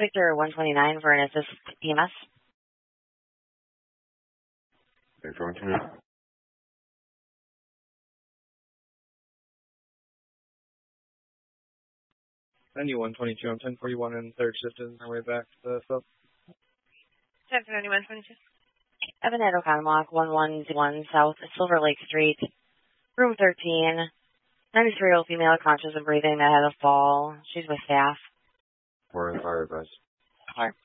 Victor 129 for an assist EMS. Victor 129. Ninety 122. I'm 1041 and third shift is on our way back to the sub. 1091 22. Evan at Oconomowoc 1101 South Silver Lake Street, room 13. 93-year-old female conscious of breathing that had a fall. She's with staff. We're in fire advice. Fire.